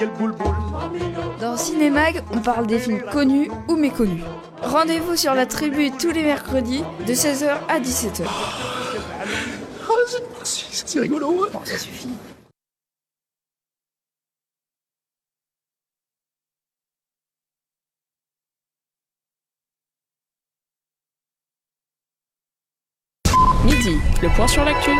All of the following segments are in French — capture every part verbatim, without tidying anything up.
Dans Cinémag, on parle des films connus ou méconnus. Rendez-vous sur La Tribu tous les mercredis de seize heures à dix-sept heures. C'est rigolo. Bon, ça suffit. Midi, le point sur l'actu.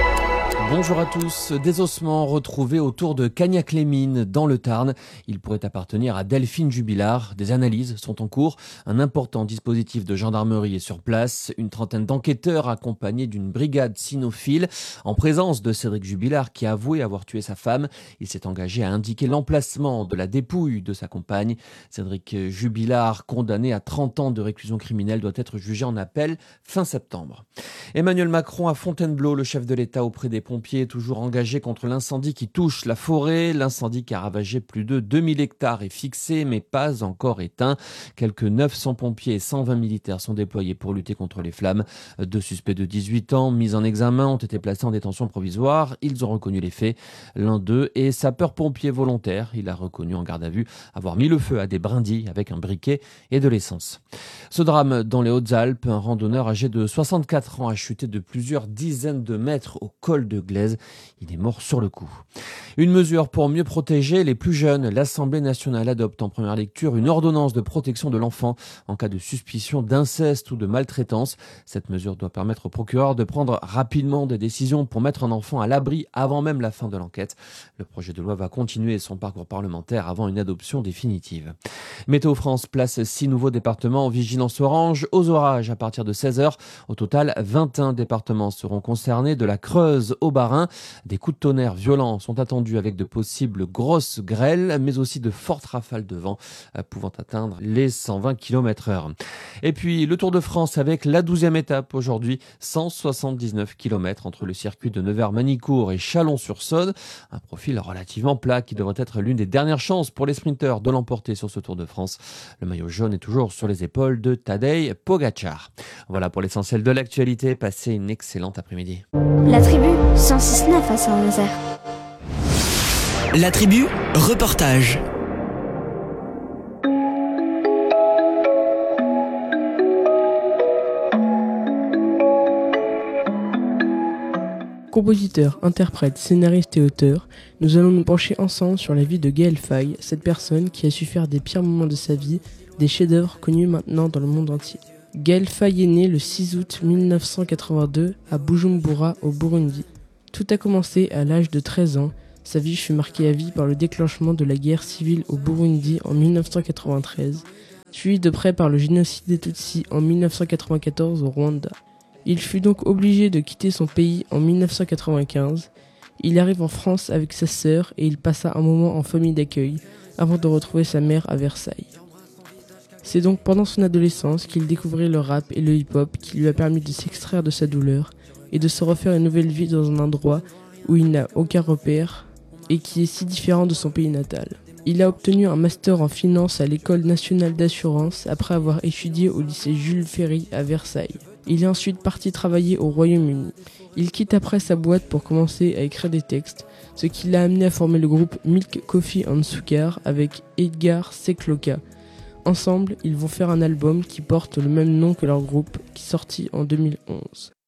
Bonjour à tous. Des ossements retrouvés autour de Cagnac-les-Mines dans le Tarn. Ils pourraient appartenir à Delphine Jubilard. Des analyses sont en cours. Un important dispositif de gendarmerie est sur place. Une trentaine d'enquêteurs accompagnés d'une brigade cynophile. En présence de Cédric Jubilard qui a avoué avoir tué sa femme. Il s'est engagé à indiquer l'emplacement de la dépouille de sa compagne. Cédric Jubilard, condamné à trente ans de réclusion criminelle, doit être jugé en appel fin septembre. Emmanuel Macron à Fontainebleau, le chef de l'État auprès des pompiers est toujours engagé contre l'incendie qui touche la forêt. L'incendie qui a ravagé plus de deux mille hectares est fixé mais pas encore éteint. Quelques neuf cents pompiers et cent vingt militaires sont déployés pour lutter contre les flammes. Deux suspects de dix-huit ans mis en examen ont été placés en détention provisoire. Ils ont reconnu les faits. L'un d'eux est sapeur-pompier volontaire. Il a reconnu en garde à vue avoir mis le feu à des brindilles avec un briquet et de l'essence. Ce drame dans les Hautes-Alpes, un randonneur âgé de soixante-quatre ans a chuté de plusieurs dizaines de mètres au col de Glaise. Il est mort sur le coup. Une mesure pour mieux protéger les plus jeunes. L'Assemblée nationale adopte en première lecture une ordonnance de protection de l'enfant en cas de suspicion d'inceste ou de maltraitance. Cette mesure doit permettre au procureur de prendre rapidement des décisions pour mettre un enfant à l'abri avant même la fin de l'enquête. Le projet de loi va continuer son parcours parlementaire avant une adoption définitive. Météo France place six nouveaux départements en vigilance orange aux orages à partir de seize heures. Au total, vingt et un départements seront concernés, de la Creuse au Bas-Rhin. Des coups de tonnerre violents sont attendus avec de possibles grosses grêles, mais aussi de fortes rafales de vent pouvant atteindre les cent vingt kilomètres heure. Et puis le Tour de France avec la douzième étape aujourd'hui, cent soixante-dix-neuf kilomètres entre le circuit de Nevers-Manicourt et Chalon-sur-Saône. Un profil relativement plat qui devrait être l'une des dernières chances pour les sprinteurs de l'emporter sur ce Tour de France. Le maillot jaune est toujours sur les épaules de Tadej Pogačar. Voilà pour l'essentiel de l'actualité. Passez une excellente après-midi. La Tribu, cent six neuf à Saint-Nazaire. La Tribu, reportage. Compositeur, interprète, scénariste et auteur, nous allons nous pencher ensemble sur la vie de Gaël Faye, cette personne qui a su faire des pires moments de sa vie des chefs-d'œuvre connus maintenant dans le monde entier. Gaël Faye est né le six août mille neuf cent quatre-vingt-deux à Bujumbura au Burundi. Tout a commencé à l'âge de treize ans. Sa vie fut marquée à vie par le déclenchement de la guerre civile au Burundi en mille neuf cent quatre-vingt-treize, suivi de près par le génocide des Tutsis en mille neuf cent quatre-vingt-quatorze au Rwanda. Il fut donc obligé de quitter son pays en mille neuf cent quatre-vingt-quinze. Il arrive en France avec sa sœur et il passa un moment en famille d'accueil avant de retrouver sa mère à Versailles. C'est donc pendant son adolescence qu'il découvrit le rap et le hip-hop qui lui a permis de s'extraire de sa douleur et de se refaire une nouvelle vie dans un endroit où il n'a aucun repère et qui est si différent de son pays natal. Il a obtenu un master en finance à l'École nationale d'assurance après avoir étudié au lycée Jules Ferry à Versailles. Il est ensuite parti travailler au Royaume-Uni. Il quitte après sa boîte pour commencer à écrire des textes, ce qui l'a amené à former le groupe Milk Coffee and Sukar avec Edgar Sekloka. Ensemble, ils vont faire un album qui porte le même nom que leur groupe, qui sortit en deux mille onze.